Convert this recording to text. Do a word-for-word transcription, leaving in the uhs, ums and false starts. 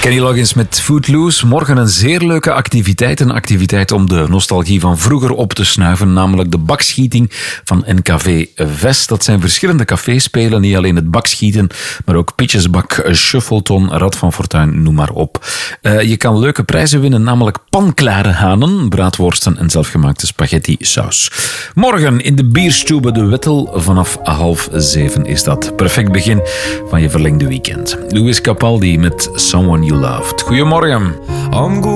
Kenny Loggins met Footloose. Morgen een zeer leuke activiteit. Een activiteit om de nostalgie van vroeger op te snuiven. Namelijk de bakschieting van N K V Vest. Dat zijn verschillende caféspelen. Niet alleen het bakschieten, maar ook pitjesbak, shuffleton, Rad van Fortuin, noem maar op. Uh, je kan leuke prijzen winnen, namelijk panklare hanen, braadworsten en zelfgemaakte spaghetti saus. Morgen in de bierstube De Wettel vanaf half zeven is dat. Perfect begin van je verlengde weekend. Louis Capaldi met Someone You Loved. Goedemorgen.